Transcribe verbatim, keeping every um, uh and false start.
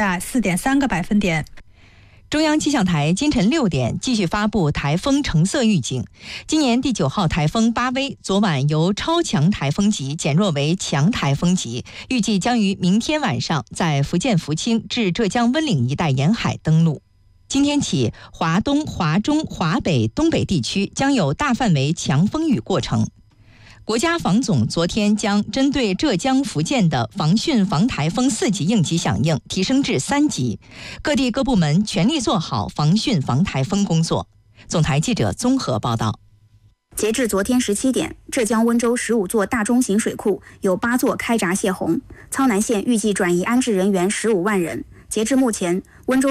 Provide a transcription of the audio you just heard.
啊四点三个百分点。 中央气象台今晨六点继续发布台风橙色预警。今年第九号台风巴威昨晚由超强台风级减弱为强台风级，预计将于明天晚上在福建福清至浙江温岭一带沿海登陆。今天起，华东、华中、华北、东北地区将有大范围强风雨过程。国家防总昨天将针对浙江、福建的防汛防台风四级应急响应提升至三级，各地各部门全力做好防汛防台风工作。总台记者综合报道。 截至昨天十七点，浙江温州十五座大中型水库有八座开闸泄洪，苍南县预计转移安置人员十五万人。截至目前，温州